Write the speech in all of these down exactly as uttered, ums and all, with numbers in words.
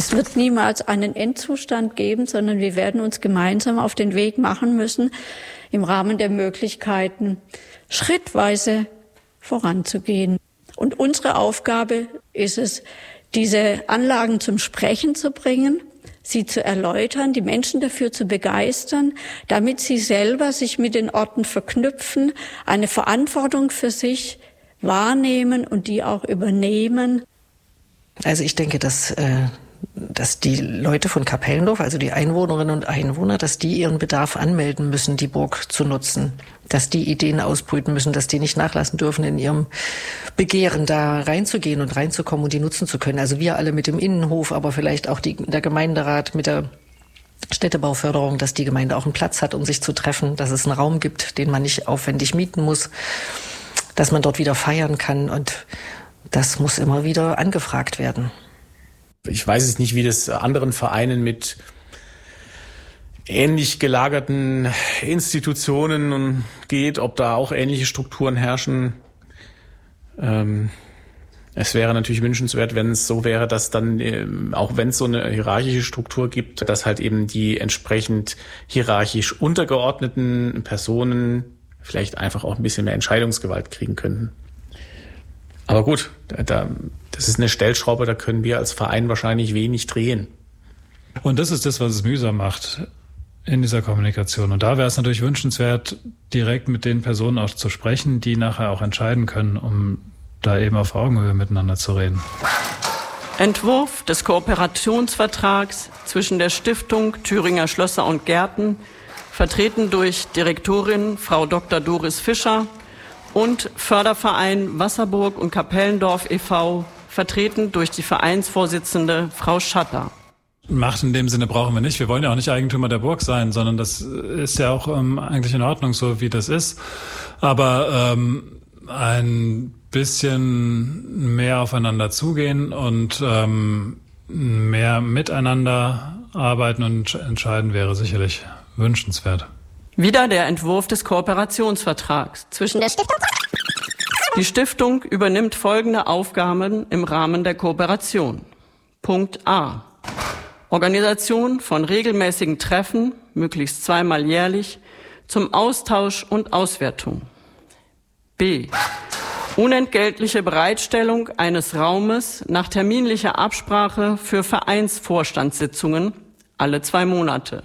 Es wird niemals einen Endzustand geben, sondern wir werden uns gemeinsam auf den Weg machen müssen, im Rahmen der Möglichkeiten schrittweise voranzugehen. Und unsere Aufgabe ist es, diese Anlagen zum Sprechen zu bringen, sie zu erläutern, die Menschen dafür zu begeistern, damit sie selber sich mit den Orten verknüpfen, eine Verantwortung für sich wahrnehmen und die auch übernehmen. Also ich denke, dass, äh, dass die Leute von Kapellendorf, also die Einwohnerinnen und Einwohner, dass die ihren Bedarf anmelden müssen, die Burg zu nutzen. Dass die Ideen ausbrüten müssen, dass die nicht nachlassen dürfen, in ihrem Begehren da reinzugehen und reinzukommen und die nutzen zu können. Also wir alle mit dem Innenhof, aber vielleicht auch die, der Gemeinderat mit der Städtebauförderung, dass die Gemeinde auch einen Platz hat, um sich zu treffen, dass es einen Raum gibt, den man nicht aufwendig mieten muss, dass man dort wieder feiern kann, und das muss immer wieder angefragt werden. Ich weiß es nicht, wie das anderen Vereinen mit ähnlich gelagerten Institutionen geht, ob da auch ähnliche Strukturen herrschen. Ähm, es wäre natürlich wünschenswert, wenn es so wäre, dass dann, ähm, auch wenn es so eine hierarchische Struktur gibt, dass halt eben die entsprechend hierarchisch untergeordneten Personen vielleicht einfach auch ein bisschen mehr Entscheidungsgewalt kriegen könnten. Aber gut, da, das ist eine Stellschraube, da können wir als Verein wahrscheinlich wenig drehen. Und das ist das, was es mühsam macht in dieser Kommunikation. Und da wäre es natürlich wünschenswert, direkt mit den Personen auch zu sprechen, die nachher auch entscheiden können, um da eben auf Augenhöhe miteinander zu reden. Entwurf des Kooperationsvertrags zwischen der Stiftung Thüringer Schlösser und Gärten, vertreten durch Direktorin Frau Doktor Doris Fischer, und Förderverein Wasserburg und Kapellendorf e V, vertreten durch die Vereinsvorsitzende Frau Schatter. Macht in dem Sinne brauchen wir nicht. Wir wollen ja auch nicht Eigentümer der Burg sein, sondern das ist ja auch ähm, eigentlich in Ordnung, so wie das ist. Aber ähm, ein bisschen mehr aufeinander zugehen und ähm, mehr miteinander arbeiten und entscheiden wäre sicherlich wünschenswert. Wieder der Entwurf des Kooperationsvertrags zwischen der Stiftung. Die Stiftung übernimmt folgende Aufgaben im Rahmen der Kooperation. Punkt A. Organisation von regelmäßigen Treffen, möglichst zweimal jährlich, zum Austausch und Auswertung. B. Unentgeltliche Bereitstellung eines Raumes nach terminlicher Absprache für Vereinsvorstandssitzungen alle zwei Monate.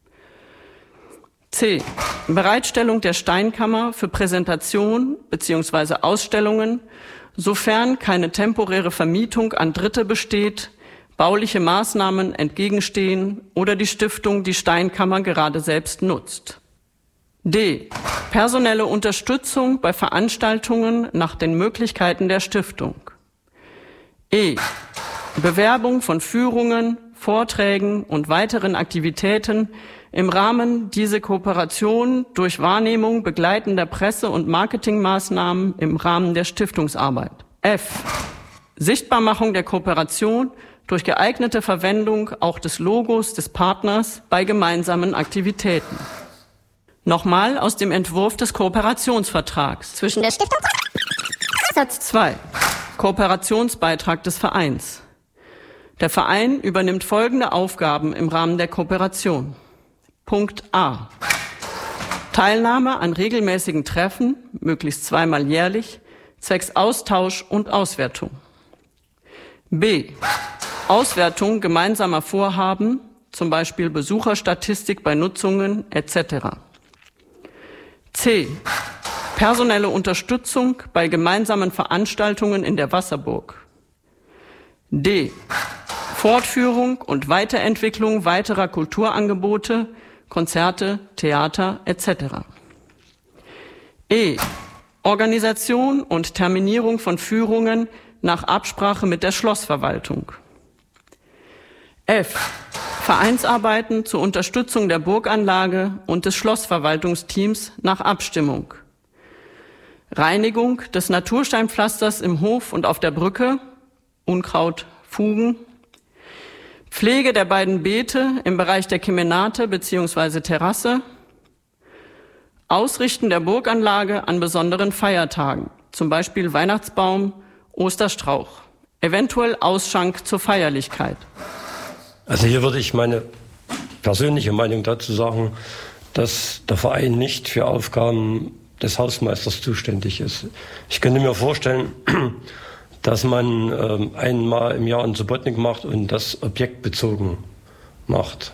C. Bereitstellung der Steinkammer für Präsentation bzw. Ausstellungen, sofern keine temporäre Vermietung an Dritte besteht, bauliche Maßnahmen entgegenstehen oder die Stiftung die Steinkammer gerade selbst nutzt. D. Personelle Unterstützung bei Veranstaltungen nach den Möglichkeiten der Stiftung. E. Bewerbung von Führungen, Vorträgen und weiteren Aktivitäten im Rahmen dieser Kooperation durch Wahrnehmung begleitender Presse- und Marketingmaßnahmen im Rahmen der Stiftungsarbeit. F. Sichtbarmachung der Kooperation durch geeignete Verwendung auch des Logos des Partners bei gemeinsamen Aktivitäten. Nochmal aus dem Entwurf des Kooperationsvertrags zwischen der Stiftung. Satz zwei. Kooperationsbeitrag des Vereins. Der Verein übernimmt folgende Aufgaben im Rahmen der Kooperation. Punkt A. Teilnahme an regelmäßigen Treffen, möglichst zweimal jährlich, zwecks Austausch und Auswertung. B. Auswertung gemeinsamer Vorhaben, zum Beispiel Besucherstatistik bei Nutzungen et cetera. C. Personelle Unterstützung bei gemeinsamen Veranstaltungen in der Wasserburg. D. Fortführung und Weiterentwicklung weiterer Kulturangebote, Konzerte, Theater et cetera. E. Organisation und Terminierung von Führungen nach Absprache mit der Schlossverwaltung. F. Vereinsarbeiten zur Unterstützung der Burganlage und des Schlossverwaltungsteams nach Abstimmung. Reinigung des Natursteinpflasters im Hof und auf der Brücke, Unkraut, Fugen. Pflege der beiden Beete im Bereich der Kemenate bzw. Terrasse. Ausrichten der Burganlage an besonderen Feiertagen, zum Beispiel Weihnachtsbaum, Osterstrauch. Eventuell Ausschank zur Feierlichkeit. Also hier würde ich meine persönliche Meinung dazu sagen, dass der Verein nicht für Aufgaben des Hausmeisters zuständig ist. Ich könnte mir vorstellen, dass man ähm, einmal im Jahr einen Subotnik macht und das objektbezogen macht.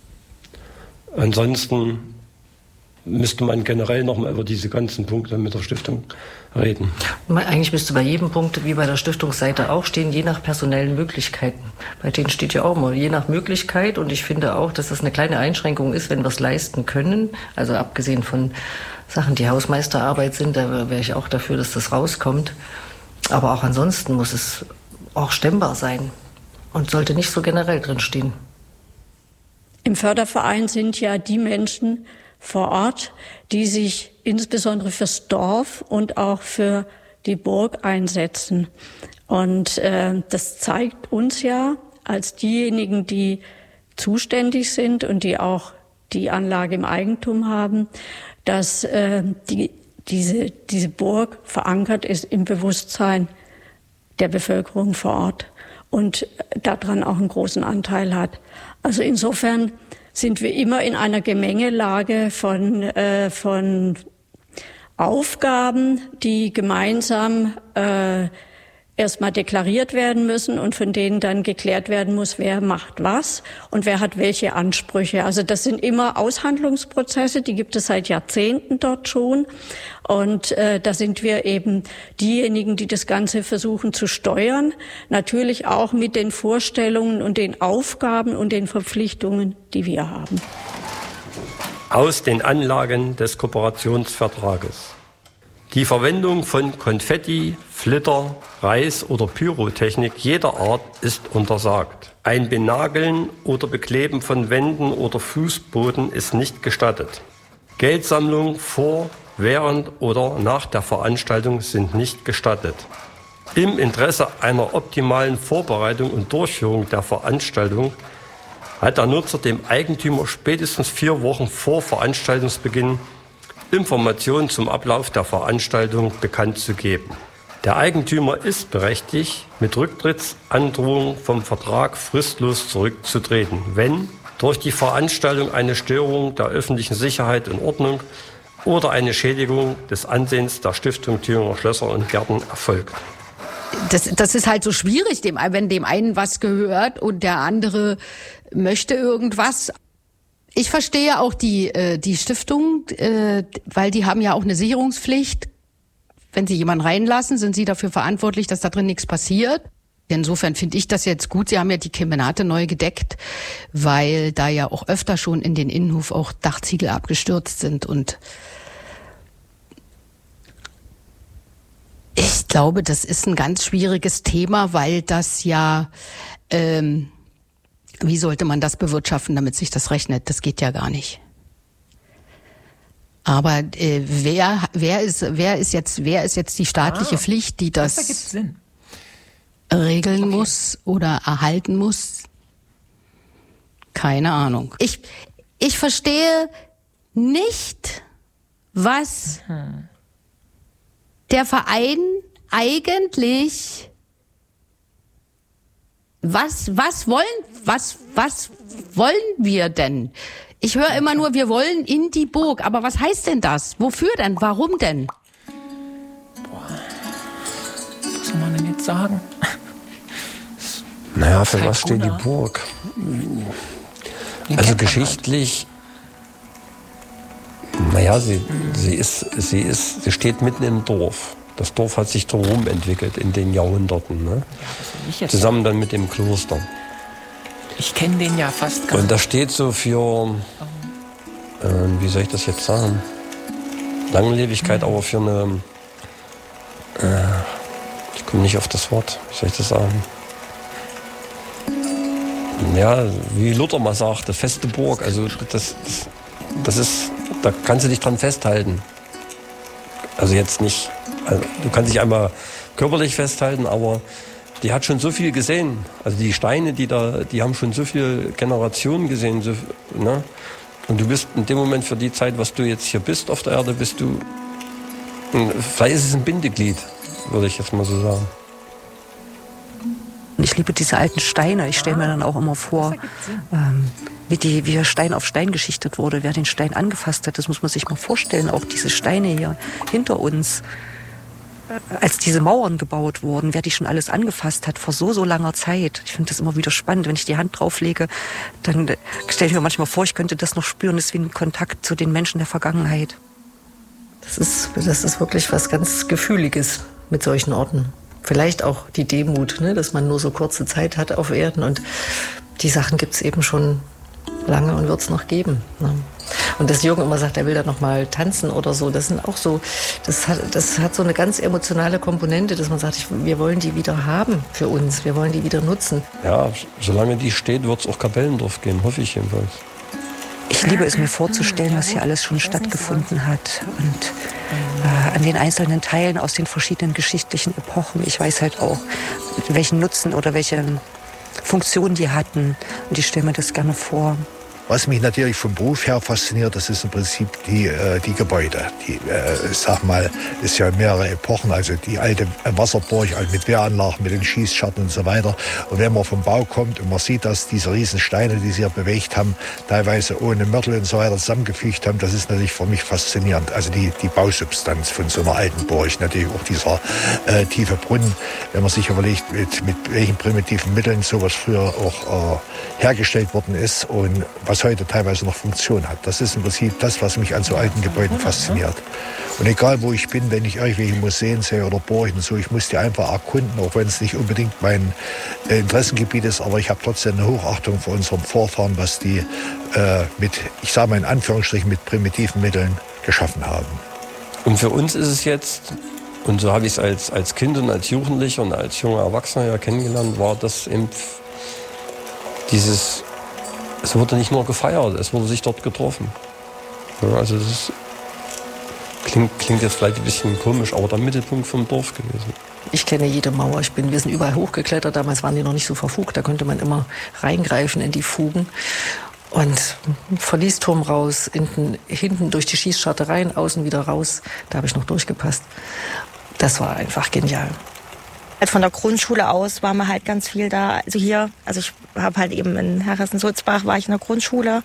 Ansonsten müsste man generell noch mal über diese ganzen Punkte mit der Stiftung reden. Eigentlich müsste bei jedem Punkt, wie bei der Stiftungsseite auch stehen, je nach personellen Möglichkeiten. Bei denen steht ja auch immer, je nach Möglichkeit. Und ich finde auch, dass das eine kleine Einschränkung ist, wenn wir es leisten können. Also abgesehen von Sachen, die Hausmeisterarbeit sind, da wäre ich auch dafür, dass das rauskommt. Aber auch ansonsten muss es auch stemmbar sein und sollte nicht so generell drinstehen. Im Förderverein sind ja die Menschen vor Ort, die sich insbesondere fürs Dorf und auch für die Burg einsetzen. Und äh, das zeigt uns ja als diejenigen, die zuständig sind und die auch die Anlage im Eigentum haben, dass äh, die, diese, diese Burg verankert ist im Bewusstsein der Bevölkerung vor Ort und daran auch einen großen Anteil hat. Also insofern sind wir immer in einer Gemengelage von, äh, von Aufgaben, die gemeinsam äh, erstmal deklariert werden müssen und von denen dann geklärt werden muss, wer macht was und wer hat welche Ansprüche. Also das sind immer Aushandlungsprozesse, die gibt es seit Jahrzehnten dort schon. Und äh, da sind wir eben diejenigen, die das Ganze versuchen zu steuern. Natürlich auch mit den Vorstellungen und den Aufgaben und den Verpflichtungen, die wir haben. Aus den Anlagen des Kooperationsvertrages. Die Verwendung von Konfetti, Flitter, Reis- oder Pyrotechnik jeder Art ist untersagt. Ein Benageln oder Bekleben von Wänden oder Fußboden ist nicht gestattet. Geldsammlung vor, während oder nach der Veranstaltung sind nicht gestattet. Im Interesse einer optimalen Vorbereitung und Durchführung der Veranstaltung hat der Nutzer dem Eigentümer spätestens vier Wochen vor Veranstaltungsbeginn Informationen zum Ablauf der Veranstaltung bekannt zu geben. Der Eigentümer ist berechtigt, mit Rücktrittsandrohung vom Vertrag fristlos zurückzutreten, wenn durch die Veranstaltung eine Störung der öffentlichen Sicherheit und Ordnung oder eine Schädigung des Ansehens der Stiftung Thüringer Schlösser und Gärten erfolgt. Das, das ist halt so schwierig, dem, wenn dem einen was gehört und der andere möchte irgendwas. Ich verstehe auch die äh, die Stiftung, äh, weil die haben ja auch eine Sicherungspflicht. Wenn sie jemanden reinlassen, sind sie dafür verantwortlich, dass da drin nichts passiert. Insofern finde ich das jetzt gut. Sie haben ja die Kemenate neu gedeckt, weil da ja auch öfter schon in den Innenhof auch Dachziegel abgestürzt sind. Und ich glaube, das ist ein ganz schwieriges Thema, weil das ja... Ähm, Wie sollte man das bewirtschaften, damit sich das rechnet? Das geht ja gar nicht. Aber äh, wer wer ist wer ist jetzt wer ist jetzt die staatliche ah, Pflicht, die das, das ergibt Sinn. regeln okay. muss oder erhalten muss? Keine Ahnung. Ich ich verstehe nicht, was mhm. der Verein eigentlich Was, was wollen, was, was wollen wir denn? Ich höre immer nur, wir wollen in die Burg. Aber was heißt denn das? Wofür denn? Warum denn? Boah. Was soll man denn jetzt sagen? Naja, für was steht die Burg? Also geschichtlich, naja, sie, sie ist, sie ist, sie steht mitten im Dorf. Das Dorf hat sich drumherum entwickelt in den Jahrhunderten, ne? Ja, zusammen dann mit dem Kloster. Ich kenne den ja fast gar nicht. Und das steht so für, äh, wie soll ich das jetzt sagen? Langlebigkeit, mhm. aber für eine, äh, ich komme nicht auf das Wort, wie soll ich das sagen? Ja, wie Luther mal sagte, feste Burg. Also das, das, das ist, da kannst du dich dran festhalten. Also jetzt nicht, also du kannst dich einmal körperlich festhalten, aber die hat schon so viel gesehen. Also die Steine, die da, die haben schon so viele Generationen gesehen. So, ne? Und du bist in dem Moment für die Zeit, was du jetzt hier bist auf der Erde, bist du, vielleicht ist es ein Bindeglied, würde ich jetzt mal so sagen. Und ich liebe diese alten Steine. Ich stelle mir dann auch immer vor, ähm, wie, die, wie der Stein auf Stein geschichtet wurde, wer den Stein angefasst hat. Das muss man sich mal vorstellen. Auch diese Steine hier hinter uns, als diese Mauern gebaut wurden, wer die schon alles angefasst hat vor so, so langer Zeit. Ich finde das immer wieder spannend. Wenn ich die Hand drauflege, dann stelle ich mir manchmal vor, ich könnte das noch spüren. Das ist wie ein Kontakt zu den Menschen der Vergangenheit. Das ist, das ist wirklich was ganz Gefühliges mit solchen Orten. Vielleicht auch die Demut, ne, dass man nur so kurze Zeit hat auf Erden. Und die Sachen gibt es eben schon lange und wird es noch geben. Ne? Und dass Jürgen immer sagt, er will da noch mal tanzen oder so, das sind auch so, das hat, das hat so eine ganz emotionale Komponente, dass man sagt, ich, wir wollen die wieder haben für uns, wir wollen die wieder nutzen. Ja, solange die steht, wird es auch Kapellendorf geben, hoffe ich jedenfalls. Ich liebe es mir vorzustellen, was hier alles schon stattgefunden hat und äh, an den einzelnen Teilen aus den verschiedenen geschichtlichen Epochen. Ich weiß halt auch, welchen Nutzen oder welche Funktion die hatten und ich stelle mir das gerne vor. Was mich natürlich vom Beruf her fasziniert, das ist im Prinzip die, äh, die Gebäude. Die, äh, sag mal, ist ja mehrere Epochen, also die alte Wasserburg also mit Wehranlagen, mit den Schießscharten und so weiter. Und wenn man vom Bau kommt und man sieht, dass diese riesen Steine, die sie hier bewegt haben, teilweise ohne Mörtel und so weiter zusammengefügt haben, das ist natürlich für mich faszinierend. Also die, die Bausubstanz von so einer alten Burg, natürlich auch dieser äh, tiefe Brunnen, wenn man sich überlegt, mit, mit welchen primitiven Mitteln sowas früher auch äh, hergestellt worden ist und was heute teilweise noch Funktion hat. Das ist im Prinzip das, was mich an so alten Gebäuden fasziniert. Und egal, wo ich bin, wenn ich irgendwelche Museen sehe oder Burgen, so, ich muss die einfach erkunden, auch wenn es nicht unbedingt mein äh, Interessengebiet ist, aber ich habe trotzdem eine Hochachtung vor unserem Vorfahren, was die äh, mit, ich sage mal in Anführungsstrichen, mit primitiven Mitteln geschaffen haben. Und für uns ist es jetzt, und so habe ich es als, als Kind und als Jugendlicher und als junger Erwachsener ja kennengelernt, war das eben dieses, es wurde nicht nur gefeiert, es wurde sich dort getroffen. Ja, also das ist, klingt, klingt jetzt vielleicht ein bisschen komisch, aber der Mittelpunkt vom Dorf gewesen. Ich kenne jede Mauer. Ich bin, wir sind überall hochgeklettert. Damals waren die noch nicht so verfugt. Da konnte man immer reingreifen in die Fugen. Und Verliesturm raus, hinten, hinten durch die Schießscharte rein, außen wieder raus. Da habe ich noch durchgepasst. Das war einfach genial. Von der Grundschule aus waren wir halt ganz viel da. Also hier, also ich habe halt eben in Herressen-Sulzbach war ich in der Grundschule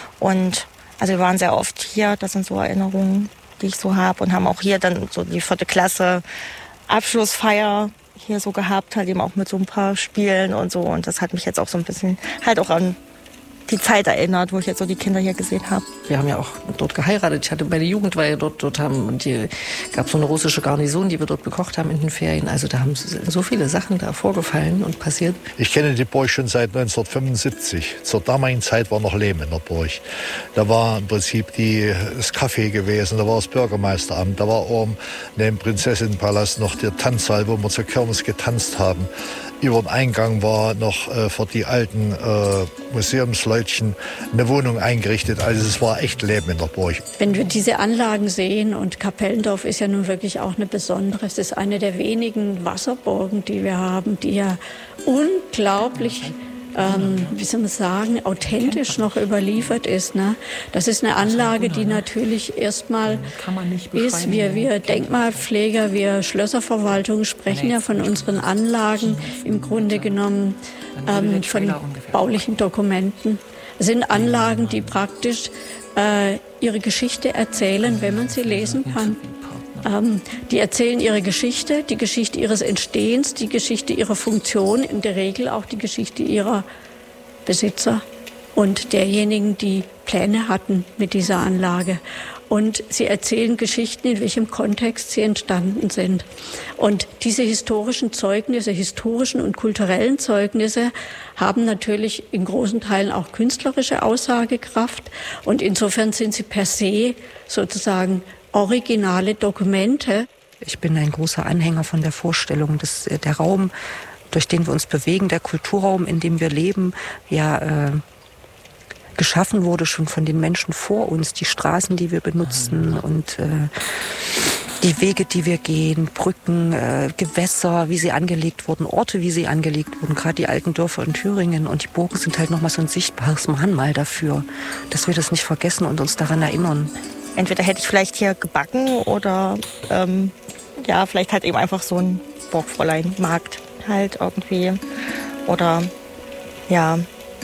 und also wir waren sehr oft hier. Das sind so Erinnerungen, die ich so habe und haben auch hier dann so die vierte Klasse Abschlussfeier hier so gehabt, halt eben auch mit so ein paar Spielen und so. Und das hat mich jetzt auch so ein bisschen halt auch an die Zeit erinnert, wo ich jetzt so die Kinder hier gesehen habe. Wir haben ja auch dort geheiratet. Ich hatte meine Jugendweihe dort, dort haben, und die gab so eine russische Garnison, die wir dort bekocht haben in den Ferien. Also da haben so viele Sachen da vorgefallen und passiert. Ich kenne die Burg schon seit neunzehnhundertfünfundsiebzig. Zur damaligen Zeit war noch Lehm in der Burg. Da war im Prinzip die, das Café gewesen, da war das Bürgermeisteramt, da war oben neben Prinzessinnenpalast noch der Tanzsaal, wo wir zur Kirmes getanzt haben. Über den Eingang war noch äh, für die alten äh, Museumsleutchen eine Wohnung eingerichtet. Also es war echt Leben in der Burg. Wenn wir diese Anlagen sehen, und Kapellendorf ist ja nun wirklich auch eine besondere, es ist eine der wenigen Wasserburgen, die wir haben, die ja unglaublich, ähm, wie soll man sagen, authentisch noch überliefert ist. Ne? Das ist eine Anlage, die natürlich erstmal ist, wir, wir Denkmalpfleger, wir Schlösserverwaltung sprechen ja von unseren Anlagen im Grunde genommen ähm, von baulichen Dokumenten. Es sind Anlagen, die praktisch äh, ihre Geschichte erzählen, wenn man sie lesen kann. Ähm, die erzählen ihre Geschichte, die Geschichte ihres Entstehens, die Geschichte ihrer Funktion, in der Regel auch die Geschichte ihrer Besitzer und derjenigen, die Pläne hatten mit dieser Anlage. Und sie erzählen Geschichten, in welchem Kontext sie entstanden sind. Und diese historischen Zeugnisse, historischen und kulturellen Zeugnisse haben natürlich in großen Teilen auch künstlerische Aussagekraft. Und insofern sind sie per se sozusagen originale Dokumente. Ich bin ein großer Anhänger von der Vorstellung, dass der Raum, durch den wir uns bewegen, der Kulturraum, in dem wir leben, ja äh, geschaffen wurde schon von den Menschen vor uns. Die Straßen, die wir benutzen und äh, die Wege, die wir gehen, Brücken, äh, Gewässer, wie sie angelegt wurden, Orte, wie sie angelegt wurden, gerade die alten Dörfer in Thüringen. Und die Burgen sind halt nochmal so ein sichtbares Mahnmal dafür, dass wir das nicht vergessen und uns daran erinnern. Entweder hätte ich vielleicht hier gebacken oder ähm, ja, vielleicht halt eben einfach so ein Burgfräulein-Markt halt irgendwie Oder ja,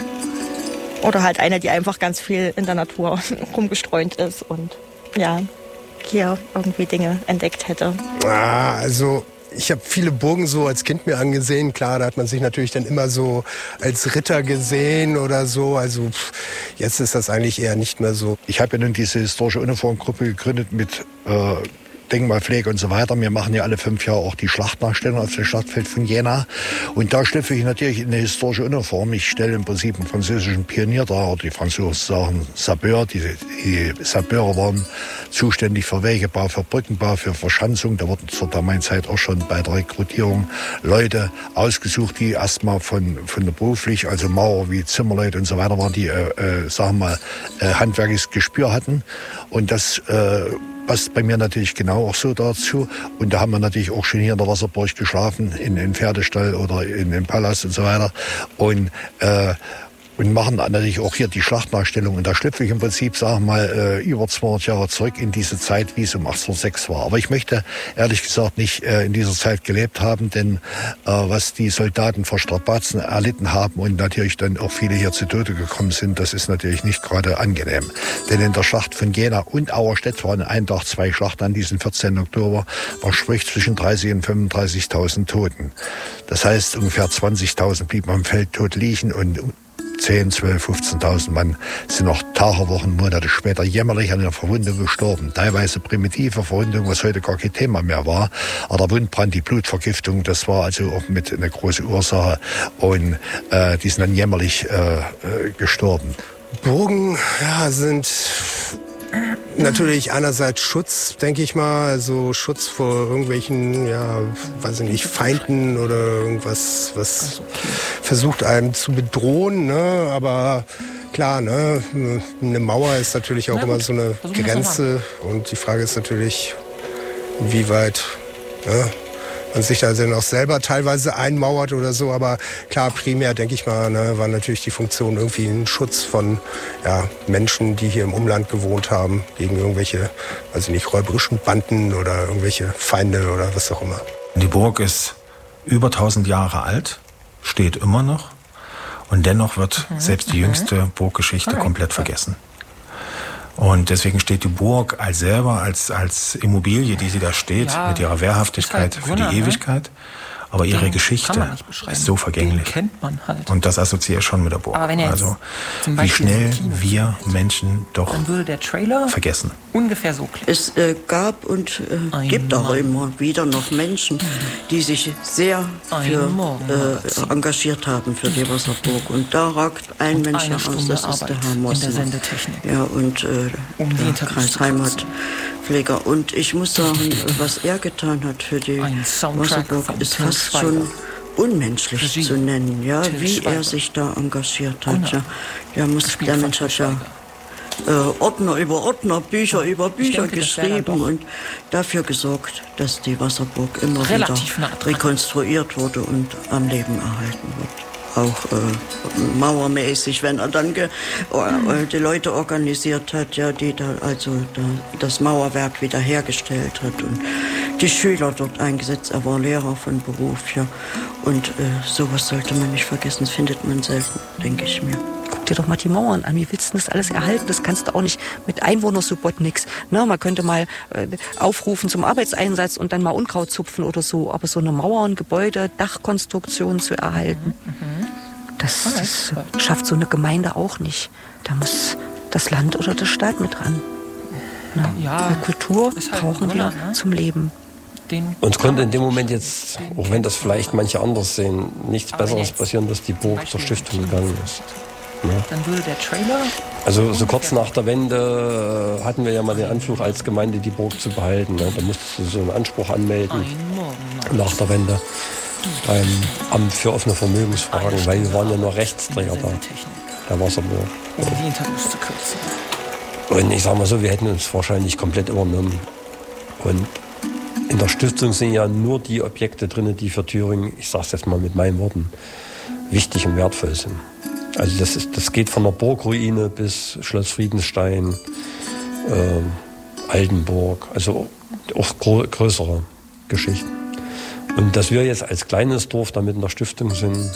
oder halt eine, die einfach ganz viel in der Natur rumgestreunt ist und ja, hier irgendwie Dinge entdeckt hätte. Ah, also ich habe viele Burgen so als Kind mir angesehen. Klar, da hat man sich natürlich dann immer so als Ritter gesehen oder so. Also pff, jetzt ist das eigentlich eher nicht mehr so. Ich habe ja nun diese historische Uniformgruppe gegründet mit äh, Denkmalpflege und so weiter. Wir machen ja alle fünf Jahre auch die Schlachtnachstellung auf dem Schlachtfeld von Jena. Und da schlüpfe ich natürlich in eine historische Uniform. Ich stelle im Prinzip einen französischen Pionier dar, oder die Franzosen sagen Sapeur. Die, die Sapeure waren zuständig für Wegebau, für Brückenbau, für Verschanzung. Da wurden zur damaligen Zeit auch schon bei der Rekrutierung Leute ausgesucht, die erstmal von, von der beruflich, also Maurer wie Zimmerleute und so weiter waren, die, äh, äh, sagen wir mal, äh, handwerkliches Gespür hatten. Und das äh, passt bei mir natürlich genau auch so dazu. Und da haben wir natürlich auch schon hier in der Wasserburg geschlafen, in einem Pferdestall oder in einem Palast und so weiter. Und äh, und machen natürlich auch hier die Schlachtnachstellung. Und da schlüpfe ich im Prinzip, sagen wir mal, äh, über zweihundert Jahre zurück in diese Zeit, wie es um achtzehnhundertsechs war. Aber ich möchte ehrlich gesagt nicht äh, in dieser Zeit gelebt haben, denn äh, was die Soldaten vor Strapazen erlitten haben und natürlich dann auch viele hier zu Tode gekommen sind, das ist natürlich nicht gerade angenehm. Denn in der Schlacht von Jena und Auerstedt waren ein Tag zwei Schlachten an diesem vierzehnten Oktober. Man spricht zwischen dreißig und fünfunddreißigtausend Toten. Das heißt, ungefähr zwanzigtausend blieben am Feld tot liegen und zehn, zwölf, fünfzehntausend Mann sind noch Tage, Wochen, Monate später jämmerlich an einer Verwundung gestorben. Teilweise primitive Verwundung, was heute gar kein Thema mehr war. Aber der Wundbrand, die Blutvergiftung, das war also auch mit einer großen Ursache. Und äh, die sind dann jämmerlich äh, äh, gestorben. Burgen, ja, sind natürlich einerseits Schutz, denke ich mal, also Schutz vor irgendwelchen, ja, weiß ich nicht, Feinden oder irgendwas, was versucht einem zu bedrohen, ne? Aber klar, ne, eine Mauer ist natürlich auch Na, immer so eine Grenze und die Frage ist natürlich, wie weit, ne, man sich da dann auch selber teilweise einmauert oder so, aber klar, primär, denke ich mal, ne, war natürlich die Funktion irgendwie ein Schutz von ja, Menschen, die hier im Umland gewohnt haben, gegen irgendwelche, weiß ich nicht, räuberischen Banden oder irgendwelche Feinde oder was auch immer. Die Burg ist über tausend Jahre alt, steht immer noch und dennoch wird mhm. selbst die jüngste Burggeschichte okay. komplett vergessen. Und deswegen steht die Burg als selber, als, als Immobilie, die sie da steht, ja, mit ihrer Wehrhaftigkeit halt für die Ewigkeit. Ne? Aber ihre den Geschichte ist so vergänglich. Den kennt man halt. Und das assoziiere ich schon mit der Burg. Aber wenn also, wie schnell wir Menschen doch dann würde der Trailer vergessen. Ungefähr so klingen. Es äh, gab und äh, gibt auch immer wieder noch Menschen, die sich sehr für, äh, engagiert haben für die Wasserburg. Und da ragt ein und Mensch aus, das ist der Herr Mossner. Ja, und äh, um der Kreisheimatpfleger. Und ich muss sagen, was er getan hat für die Wasserburg, ist fast schon unmenschlich zu nennen, ja, wie er sich da engagiert hat. Ja. Der, muss, der Mensch hat ja äh, Ordner über Ordner, Bücher über Bücher denke, geschrieben und dafür gesorgt, dass die Wasserburg immer wieder rekonstruiert wurde und am Leben erhalten wird. Auch äh, mauermäßig, wenn er dann ge, äh, die Leute organisiert hat, ja, die da also da, das Mauerwerk wiederhergestellt hat und die Schüler dort eingesetzt. Er war Lehrer von Beruf, ja. Und äh, sowas sollte man nicht vergessen, das findet man selten, denke ich mir. Guck dir doch mal die Mauern an. Wie willst du das alles erhalten? Das kannst du auch nicht mit Einwohnersupport nix. Ne, man könnte mal äh, aufrufen zum Arbeitseinsatz und dann mal Unkraut zupfen oder so. Aber so eine Mauer, ein Gebäude, Dachkonstruktion zu erhalten, mhm. das, das schafft so eine Gemeinde auch nicht. Da muss das Land oder die Stadt mit ran. Ne? Ja, Weil Kultur halt brauchen wir ne? zum Leben. Uns konnte in dem Moment jetzt, auch wenn das vielleicht manche anders sehen, nichts Besseres passieren, dass die Burg zur Stiftung gegangen ist. Ja. Dann würde der Trailer... Also so kurz nach der Wende hatten wir ja mal den Anspruch als Gemeinde, die Burg zu behalten. Ne? Da musstest du so einen Anspruch anmelden nach der Wende beim Amt für offene Vermögensfragen, weil wir waren ja nur Rechtsträger da, der Wasserburg. Ja. Und ich sag mal so, wir hätten uns wahrscheinlich komplett übernommen. Und in der Stiftung sind ja nur die Objekte drin, die für Thüringen, ich sag's jetzt mal mit meinen Worten, wichtig und wertvoll sind. Also das, ist, das geht von der Burgruine bis Schloss Friedenstein, äh, Altenburg, also auch gro- größere Geschichten. Und dass wir jetzt als kleines Dorf damit in der Stiftung sind,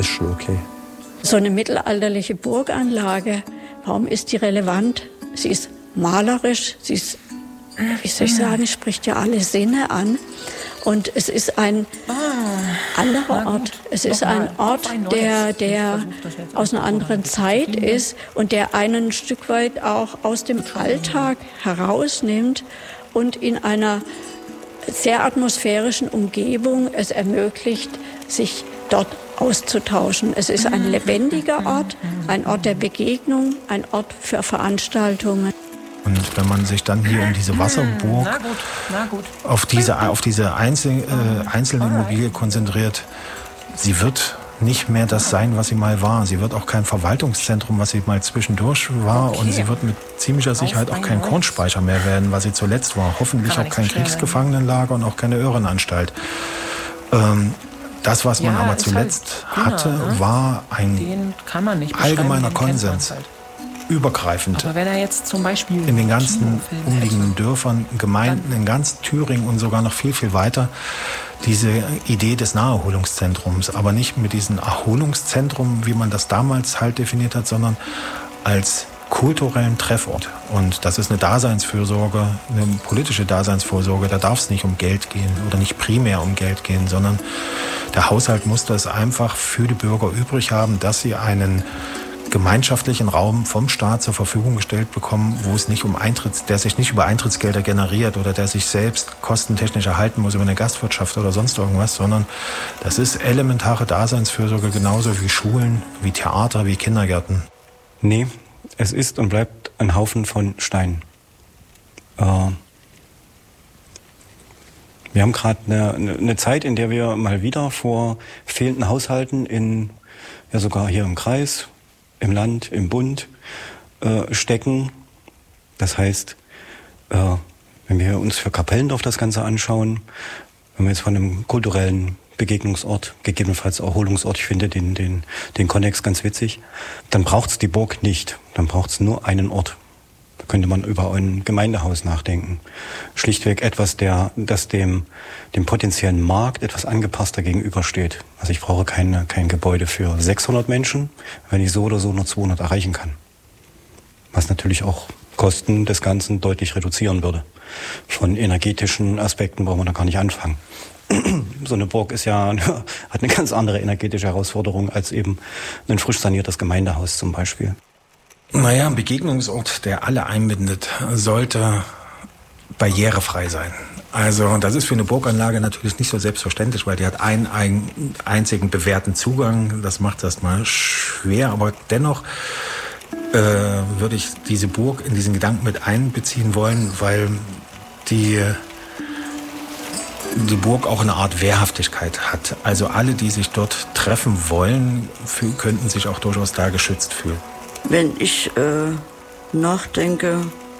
ist schon okay. So eine mittelalterliche Burganlage, warum ist die relevant? Sie ist malerisch, sie ist, wie soll ich sagen, spricht ja alle Sinne an. Und es ist ein anderer Ort. Es ist ein Ort, der, der aus einer anderen Zeit ist und der einen ein Stück weit auch aus dem Alltag herausnimmt und in einer sehr atmosphärischen Umgebung es ermöglicht, sich dort auszutauschen. Es ist ein lebendiger Ort, ein Ort der Begegnung, ein Ort für Veranstaltungen. Und wenn man sich dann hier um diese Wasserburg, na gut, na gut. auf diese, auf diese Einzel, äh, einzelne Immobilie konzentriert, sie wird nicht mehr das sein, was sie mal war. Sie wird auch kein Verwaltungszentrum, was sie mal zwischendurch war. Okay. Und sie wird mit ziemlicher Sicherheit auch kein Kornspeicher mehr werden, was sie zuletzt war. Hoffentlich auch kein Kriegsgefangenenlager und auch keine Irrenanstalt. Ähm, das, was man ja, aber zuletzt halt hatte, ne? war ein allgemeiner Konsens. Halt. Übergreifend. Aber wenn er jetzt zum Beispiel in den ganzen umliegenden Dörfern, Gemeinden, in ganz Thüringen und sogar noch viel, viel weiter, diese Idee des Naherholungszentrums, aber nicht mit diesem Erholungszentrum, wie man das damals halt definiert hat, sondern als kulturellen Treffort. Und das ist eine Daseinsfürsorge, eine politische Daseinsvorsorge. Da darf es nicht um Geld gehen oder nicht primär um Geld gehen, sondern der Haushalt muss das einfach für die Bürger übrig haben, dass sie einen gemeinschaftlichen Raum vom Staat zur Verfügung gestellt bekommen, wo es nicht um Eintritts, der sich nicht über Eintrittsgelder generiert oder der sich selbst kostentechnisch erhalten muss über eine Gastwirtschaft oder sonst irgendwas, sondern das ist elementare Daseinsfürsorge, genauso wie Schulen, wie Theater, wie Kindergärten. Nee, es ist und bleibt ein Haufen von Steinen. Äh, wir haben gerade eine, eine Zeit, in der wir mal wieder vor fehlenden Haushalten in, ja sogar hier im Kreis, im Land, im Bund äh, stecken. Das heißt, äh, wenn wir uns für Kapellendorf das Ganze anschauen, wenn wir jetzt von einem kulturellen Begegnungsort, gegebenenfalls Erholungsort, ich finde den, den, den Konnex ganz witzig, dann braucht es die Burg nicht. Dann braucht es nur einen Ort. Da könnte man über ein Gemeindehaus nachdenken. Schlichtweg etwas, der, das dem, dem potenziellen Markt etwas angepasster gegenübersteht. Also ich brauche keine, kein Gebäude für sechshundert Menschen, wenn ich so oder so nur zweihundert erreichen kann. Was natürlich auch Kosten des Ganzen deutlich reduzieren würde. Von energetischen Aspekten brauchen wir da gar nicht anfangen. So eine Burg ist ja, hat eine ganz andere energetische Herausforderung als eben ein frisch saniertes Gemeindehaus zum Beispiel. Naja, ein Begegnungsort, der alle einbindet, sollte barrierefrei sein. Also das ist für eine Burganlage natürlich nicht so selbstverständlich, weil die hat einen, einen einzigen bewährten Zugang. Das macht das mal schwer, aber dennoch äh, würde ich diese Burg in diesen Gedanken mit einbeziehen wollen, weil die, die Burg auch eine Art Wehrhaftigkeit hat. Also alle, die sich dort treffen wollen, für, könnten sich auch durchaus da geschützt fühlen. Wenn ich äh, nachdenke,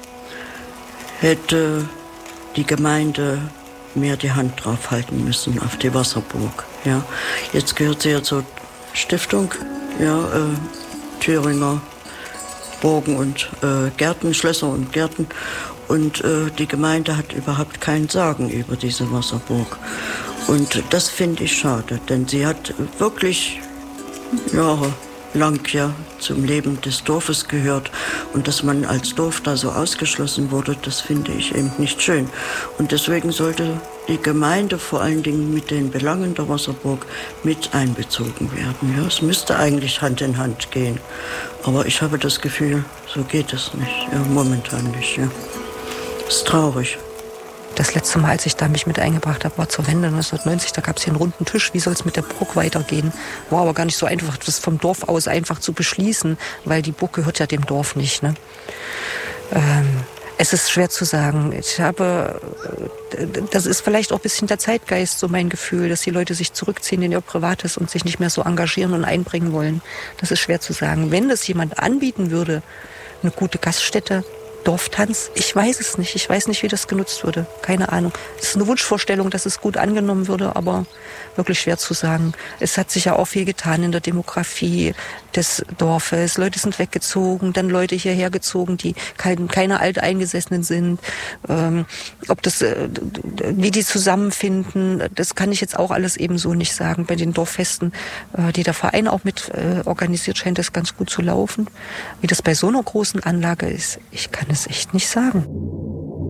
hätte die Gemeinde mehr die Hand drauf halten müssen auf die Wasserburg. Ja. Jetzt gehört sie ja zur Stiftung, ja, äh, Thüringer Burgen und äh, Gärten, Schlösser und Gärten. Und äh, die Gemeinde hat überhaupt kein Sagen über diese Wasserburg. Und das finde ich schade, denn sie hat wirklich Jahre lang ja zum Leben des Dorfes gehört. Und dass man als Dorf da so ausgeschlossen wurde, das finde ich eben nicht schön. Und deswegen sollte die Gemeinde vor allen Dingen mit den Belangen der Wasserburg mit einbezogen werden. Ja, es müsste eigentlich Hand in Hand gehen. Aber ich habe das Gefühl, so geht es nicht. Ja, momentan nicht. Ja. Das ist traurig. Das letzte Mal, als ich da mich mit eingebracht habe, war zur Wende neunzehnhundertneunzig. Da gab es hier einen runden Tisch. Wie soll es mit der Burg weitergehen? War aber gar nicht so einfach, das vom Dorf aus einfach zu beschließen, weil die Burg gehört ja dem Dorf nicht. Ne? Ähm, es ist schwer zu sagen. Ich habe, das ist vielleicht auch ein bisschen der Zeitgeist, so mein Gefühl, dass die Leute sich zurückziehen in ihr Privates und sich nicht mehr so engagieren und einbringen wollen. Das ist schwer zu sagen. Wenn das jemand anbieten würde, eine gute Gaststätte, Dorftanz, ich weiß es nicht. Ich weiß nicht, wie das genutzt würde. Keine Ahnung. Es ist eine Wunschvorstellung, dass es gut angenommen würde, aber wirklich schwer zu sagen. Es hat sich ja auch viel getan in der Demografie des Dorfes. Leute sind weggezogen, dann Leute hierher gezogen, die kein, keine Alteingesessenen sind. Ähm, ob das, äh, wie die zusammenfinden, das kann ich jetzt auch alles eben so nicht sagen. Bei den Dorffesten, äh, die der Verein auch mit äh, organisiert, scheint das ganz gut zu laufen. Wie das bei so einer großen Anlage ist, ich kann es echt nicht sagen.